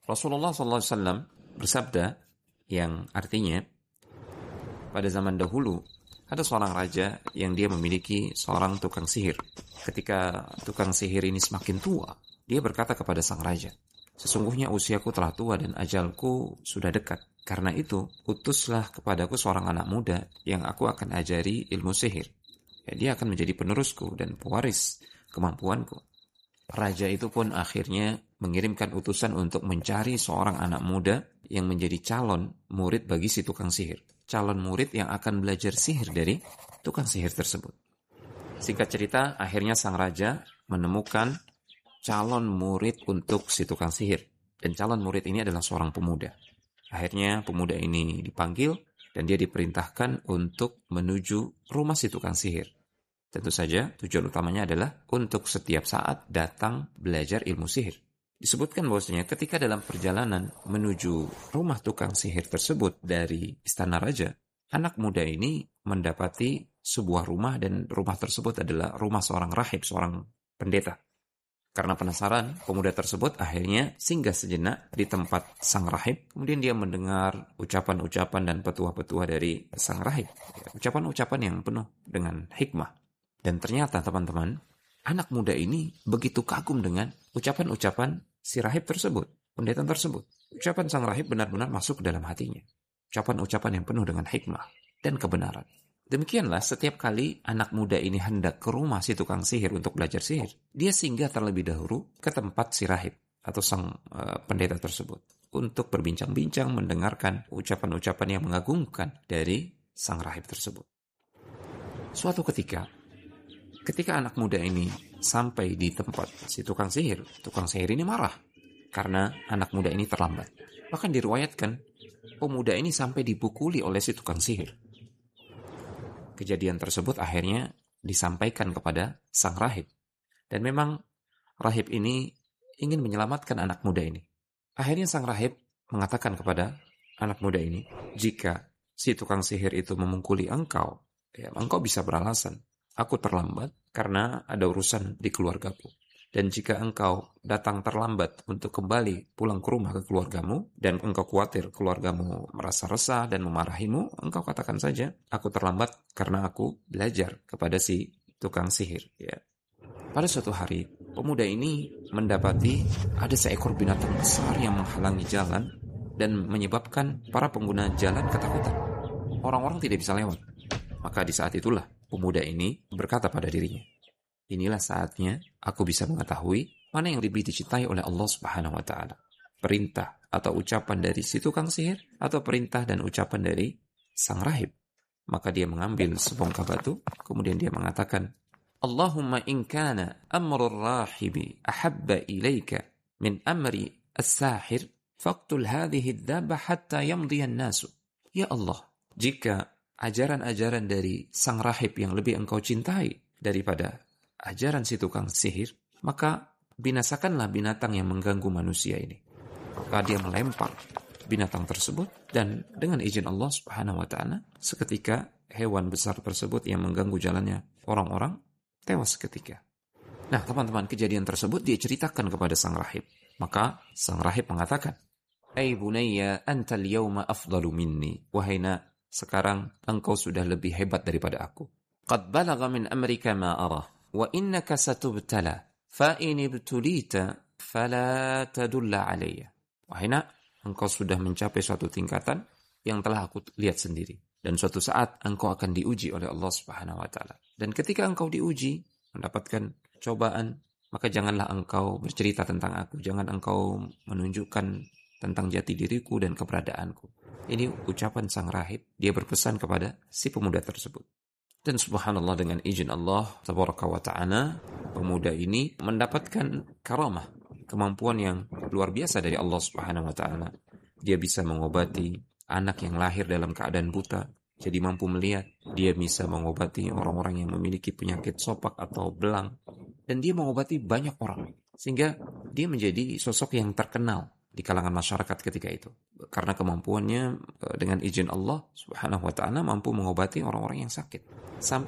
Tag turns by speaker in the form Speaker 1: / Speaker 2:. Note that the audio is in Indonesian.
Speaker 1: Rasulullah SAW bersabda yang artinya, pada zaman dahulu ada seorang raja yang dia memiliki seorang tukang sihir. Ketika tukang sihir ini semakin tua, dia berkata kepada sang raja, "Sesungguhnya usiaku telah tua dan ajalku sudah dekat. Karena itu, utuslah kepadaku seorang anak muda yang aku akan ajari ilmu sihir. Ya, dia akan menjadi penerusku dan pewaris kemampuanku." Raja itu pun akhirnya mengirimkan utusan untuk mencari seorang anak muda yang menjadi calon murid bagi si tukang sihir. Calon murid yang akan belajar sihir dari tukang sihir tersebut. Singkat cerita, akhirnya sang raja menemukan calon murid untuk si tukang sihir. Dan calon murid ini adalah seorang pemuda. Akhirnya pemuda ini dipanggil dan dia diperintahkan untuk menuju rumah si tukang sihir. Tentu saja tujuan utamanya adalah untuk setiap saat datang belajar ilmu sihir. Disebutkan bahwasanya ketika dalam perjalanan menuju rumah tukang sihir tersebut dari istana raja, anak muda ini mendapati sebuah rumah dan rumah tersebut adalah rumah seorang rahib, seorang pendeta. Karena penasaran, pemuda tersebut akhirnya singgah sejenak di tempat sang rahib. Kemudian dia mendengar ucapan-ucapan dan petuah-petuah dari sang rahib. Ucapan-ucapan yang penuh dengan hikmah. Dan ternyata teman-teman, anak muda ini begitu kagum dengan ucapan-ucapan si rahib tersebut, pendeta tersebut. Ucapan sang rahib benar-benar masuk ke dalam hatinya. Ucapan-ucapan yang penuh dengan hikmah dan kebenaran. Demikianlah setiap kali anak muda ini hendak ke rumah si tukang sihir untuk belajar sihir, dia singgah terlebih dahulu ke tempat si rahib atau sang pendeta tersebut untuk berbincang-bincang, mendengarkan ucapan-ucapan yang mengagumkan dari sang rahib tersebut. Suatu ketika anak muda ini sampai di tempat si tukang sihir ini marah karena anak muda ini terlambat. Bahkan diriwayatkan pemuda ini sampai dipukuli oleh si tukang sihir. Kejadian tersebut akhirnya disampaikan kepada sang rahib. Dan memang rahib ini ingin menyelamatkan anak muda ini. Akhirnya sang rahib mengatakan kepada anak muda ini, "Jika si tukang sihir itu memukuli engkau, ya, engkau bisa beralasan, aku terlambat karena ada urusan di keluargaku. Dan jika engkau datang terlambat untuk kembali pulang ke rumah ke keluargamu, dan engkau khawatir keluargamu merasa resah dan memarahimu, engkau katakan saja, aku terlambat karena aku belajar kepada si tukang sihir." Ya. Pada suatu hari, pemuda ini mendapati ada seekor binatang besar yang menghalangi jalan dan menyebabkan para pengguna jalan ketakutan. Orang-orang tidak bisa lewat. Maka di saat itulah pemuda ini berkata pada dirinya, "Inilah saatnya aku bisa mengetahui mana yang lebih dicintai oleh Allah Subhanahu wa Ta'ala. Perintah atau ucapan dari si tukang sihir atau perintah dan ucapan dari sang rahib." Maka dia mengambil sebongkah batu, kemudian dia mengatakan, "Allahumma in kana amrul rahibi ahabba ilaika min amri as-sahir faqtul hadhihi ad-dabba hatta yamdiya an-nasu." Ya Allah, jika ajaran-ajaran dari sang rahib yang lebih engkau cintai daripada ajaran si tukang sihir, maka binasakanlah binatang yang mengganggu manusia ini. Maka dia melempar binatang tersebut dan dengan izin Allah Subhanahu wa Ta'ala, seketika hewan besar tersebut yang mengganggu jalannya orang-orang tewas seketika. Nah, teman-teman, kejadian tersebut dia ceritakan kepada sang rahib. Maka sang rahib mengatakan, "Ai bunayya anta al-yawma afdalu minni." Wahai nak, sekarang engkau sudah lebih hebat daripada aku. "Qad balagha min amrika ma ara wa innaka satubtala fa in ibtulita fala tadulla alayya." Wahai nak, engkau sudah mencapai suatu tingkatan yang telah aku lihat sendiri, dan suatu saat engkau akan diuji oleh Allah Subhanahu wa Ta'ala. Dan ketika engkau diuji, mendapatkan cobaan, maka janganlah engkau bercerita tentang aku, jangan engkau menunjukkan tentang jati diriku dan keberadaanku. Ini ucapan sang rahib, dia berpesan kepada si pemuda tersebut. Dan subhanallah, dengan izin Allah tabaraka wa ta'ala, pemuda ini mendapatkan karamah, kemampuan yang luar biasa dari Allah Subhanahu wa ta'ala. Dia bisa mengobati anak yang lahir dalam keadaan buta jadi mampu melihat. Dia bisa mengobati orang-orang yang memiliki penyakit sopak atau belang, dan dia mengobati banyak orang, sehingga dia menjadi sosok yang terkenal di kalangan masyarakat ketika itu, karena kemampuannya dengan izin Allah Subhanahu wa ta'ala mampu mengobati orang-orang yang sakit. Sampai